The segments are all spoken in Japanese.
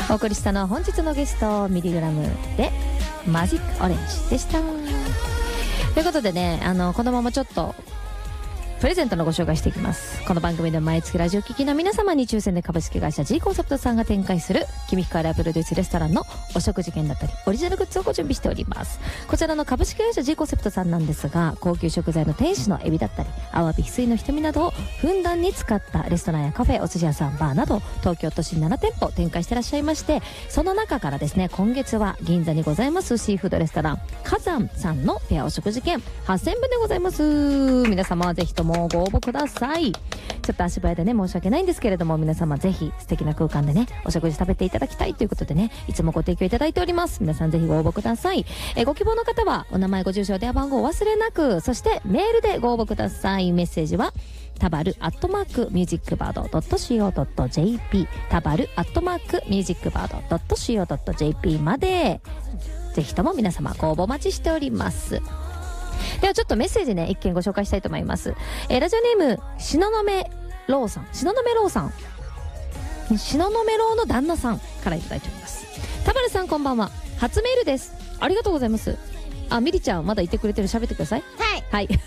お送りしたのは本日のゲストミリグラムでマジックオレンジでした。ということでね、このままちょっとプレゼントのご紹介していきます。この番組で毎月ラジオ聞きの皆様に抽選で株式会社 G コンセプトさんが展開する君ヒカラプロデュースレストランのお食事券だったりオリジナルグッズをご準備しております。こちらの株式会社 G コンセプトさんなんですが、高級食材の天使のエビだったりアワビ、翡翠の瞳などをふんだんに使ったレストランやカフェ、お寿司屋さん、バーなど東京都心7店舗展開してらっしゃいまして、その中からですね、今月は銀座にございますシーフードレストラン火山さんのペアお食事券8000分でございます。皆様はぜひともご応募ください。ちょっと足早でね申し訳ないんですけれども、皆様ぜひ素敵な空間でねお食事食べていただきたいということでね、いつもご提供いただいております。皆さんぜひご応募ください。ご希望の方はお名前、ご住所、電話番号を忘れなく、そしてメールでご応募ください。メッセージはタバル@musicbird.co.jp タバル@musicbird.co.jp までぜひとも皆様ご応募お待ちしております。ではちょっとメッセージね一件ご紹介したいと思います。ラジオネーム東雲ローさん、東雲ローの旦那さんからいただいております。田原さんこんばんは、初メールです。ありがとうございます。あ、ミリちゃんまだいてくれてる、喋ってください。はいはい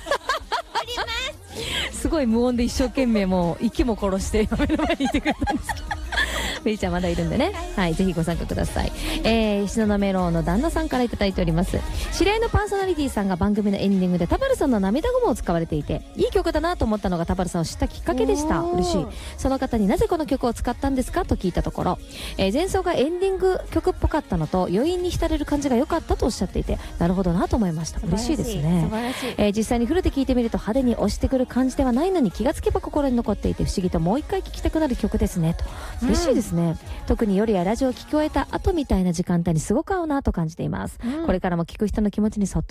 すごい無音で一生懸命もう息も殺して目の前にいてくれたんですけどミリちゃんまだいるんでね、はい、ぜひご参加ください。東雲メローの旦那さんからいただいております。知り合いのパーソナリティさんが番組のエンディングで田原さんの涙ぐもを使われていて、いい曲だなと思ったのが田原さんを知ったきっかけでした。嬉しい。その方になぜこの曲を使ったんですかと聞いたところ、前奏がエンディング曲っぽかったのと余韻に浸れる感じが良かったとおっしゃっていて、なるほどなと思いました。嬉しいですね。素晴らしい。実際にフルで聴いてみると派手に押してくる感じではないのに、気がつけば心に残っていて不思議ともう一回聴きたくなる曲ですねと。嬉しいですね。特に夜やラジオを聴き終えた後みたいな時間帯にすごく合うなと感じています。これからも聴く人の気持ちにそっと